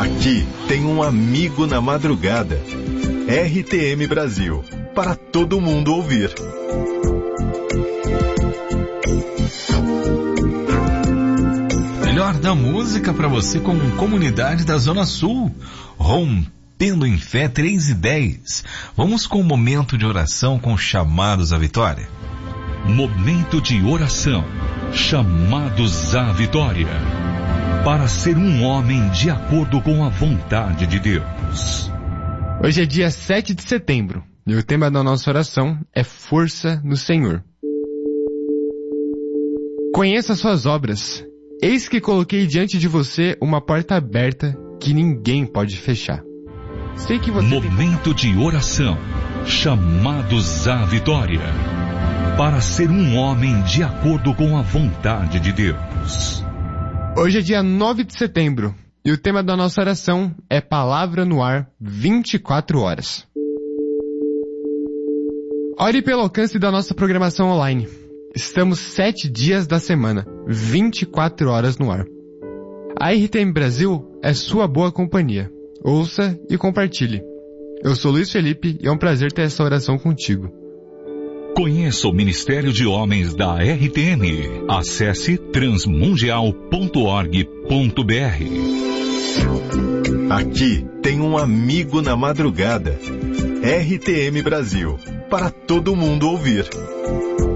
Aqui tem um amigo na madrugada. RTM Brasil, para todo mundo ouvir. Melhor da música para você com Comunidade da Zona Sul. Rompendo em Fé 3:10. Vamos com um momento de oração com chamados à vitória. Momento de oração. Chamados à vitória. Para ser um homem de acordo com a vontade de Deus. Hoje é dia 7 de setembro e o tema da nossa oração é Força no Senhor. Conheça suas obras. Eis que coloquei diante de você uma porta aberta que ninguém pode fechar. Sei que você Momento de oração. Chamados à vitória. Para ser um homem de acordo com a vontade de Deus. Hoje é dia 9 de setembro e o tema da nossa oração é Palavra no Ar 24 horas. Ore pelo alcance da nossa programação online. Estamos 7 dias da semana, 24 horas no ar. A RTM Brasil é sua boa companhia. Ouça e compartilhe. Eu sou Luiz Felipe e é um prazer ter essa oração contigo. Conheça o Ministério de Homens da RTM. Acesse transmundial.org.br. Aqui tem um amigo na madrugada. RTM Brasil, para todo mundo ouvir.